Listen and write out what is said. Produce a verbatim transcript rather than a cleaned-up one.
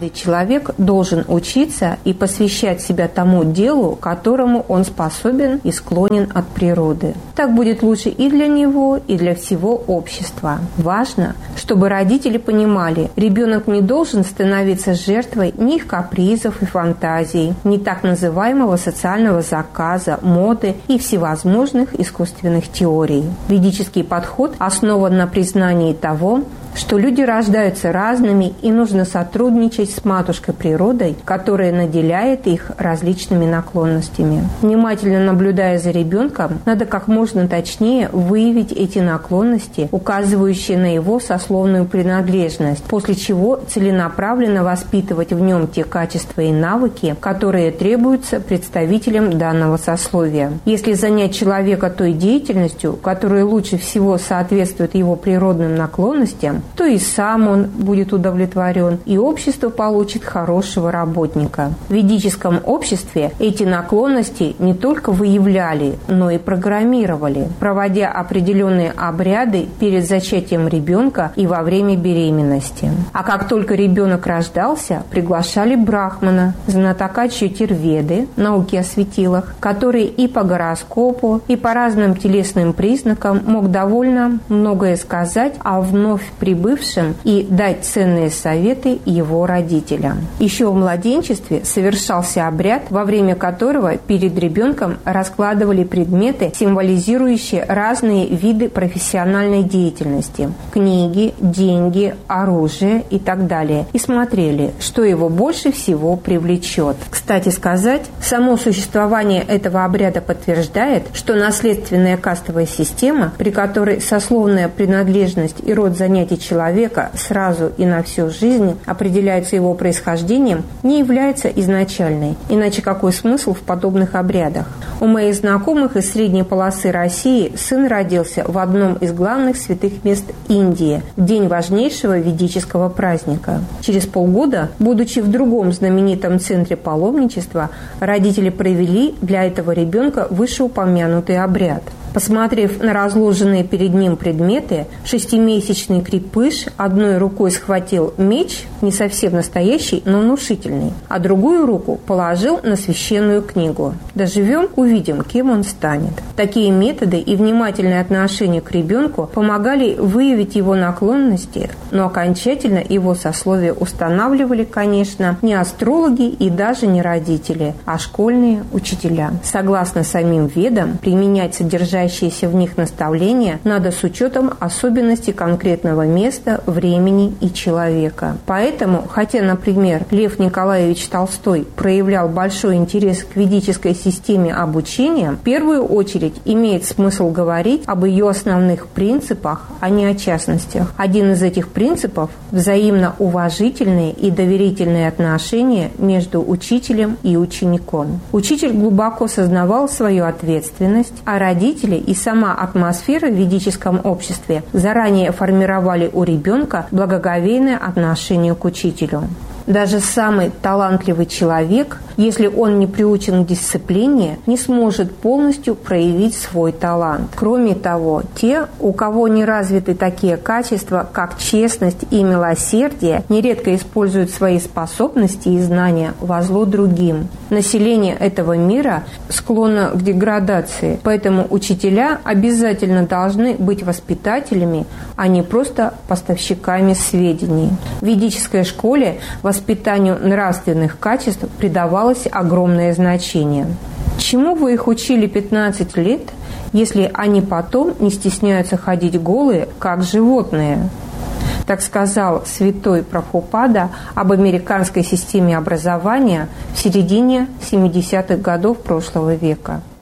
Каждый человек должен учиться и посвящать себя тому делу, которому он способен и склонен от природы. Так будет лучше и для него, и для всего общества. Важно, чтобы родители понимали, ребенок не должен становиться жертвой ни их капризов и фантазий, ни так называемого социального заказа, моды и всевозможных искусственных теорий. Ведический подход основан на признании того, что люди рождаются разными и нужно сотрудничать с матушкой природой, которая наделяет их различными наклонностями. Внимательно наблюдая за ребенком, надо как можно точнее выявить эти наклонности, указывающие на его сословную принадлежность, после чего целенаправленно воспитывать в нем те качества и навыки, которые требуются представителям данного сословия. Если занять человека той деятельностью, которая лучше всего соответствует его природным наклонностям, то и сам он будет удовлетворен, и общество получит хорошего работника. В ведическом обществе эти наклонности не только выявляли, но и программировали, проводя определенные обряды перед зачатием ребенка и во время беременности. А как только ребенок рождался, приглашали брахмана, знатока чьотирведы, науки о светилах, который и по гороскопу, и по разным телесным признакам мог довольно многое сказать о вновь прибывшем и дать ценные советы его родителям. Еще в младенчестве совершался обряд, во время которого перед ребенком раскладывали предметы, символизирующие разные виды профессиональной деятельности – книги, деньги, оружие и так далее, и смотрели, что его больше всего привлечет. Кстати сказать, само существование этого обряда подтверждает, что наследственная кастовая система, при которой сословная принадлежность и род занятий человека сразу и на всю жизнь определяются его происхождением, не является изначальной. Иначе какой смысл в подобных обрядах? У моих знакомых из средней полосы России сын родился в одном из главных святых мест Индии, в день важнейшего ведического праздника. Через полгода, будучи в другом знаменитом центре паломничества, родители провели для этого ребенка вышеупомянутый обряд. Посмотрев на разложенные перед ним предметы, шестимесячный крепыш одной рукой схватил меч, не совсем настоящий, но внушительный, а другую руку положил на священную книгу. Доживем – увидим, кем он станет. Такие методы и внимательное отношение к ребенку помогали выявить его наклонности, но окончательно его сословие устанавливали, конечно, не астрологи и даже не родители, а школьные учителя. Согласно самим ведам, применять содержание в них наставления надо с учетом особенностей конкретного места, времени и человека. Поэтому, хотя, например, Лев Николаевич Толстой проявлял большой интерес к ведической системе обучения, в первую очередь имеет смысл говорить об ее основных принципах, а не о частностях. Один из этих принципов – взаимно уважительные и доверительные отношения между учителем и учеником. Учитель глубоко сознавал свою ответственность, а родители и сама атмосфера в ведическом обществе заранее формировали у ребенка благоговейное отношение к учителю. Даже самый талантливый человек, если он не приучен к дисциплине, не сможет полностью проявить свой талант. Кроме того, те, у кого не развиты такие качества, как честность и милосердие, нередко используют свои способности и знания во зло другим. Население этого мира склонно к деградации, поэтому учителя обязательно должны быть воспитателями, а не просто поставщиками сведений. В ведической школе воспитанию нравственных качеств придавалось огромное значение. Чему вы их учили пятнадцать лет, если они потом не стесняются ходить голые, как животные? Так сказал святой Прабхупада об американской системе образования в середине семидесятых годов прошлого века.